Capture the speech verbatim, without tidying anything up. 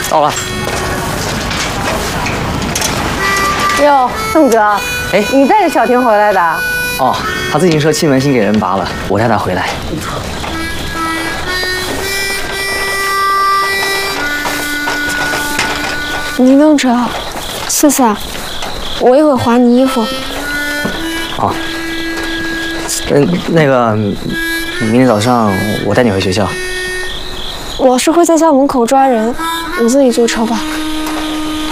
到了。 哟，宋哥， 哎， 你带着小婷回来的？ 哦，他自行车气门芯给人拔了，我带他回来。 你不用扯，思思，我一会儿还你衣服。 哦，嗯，那个，明天早上我带你回学校。 老师会在校门口抓人，你自己坐车吧。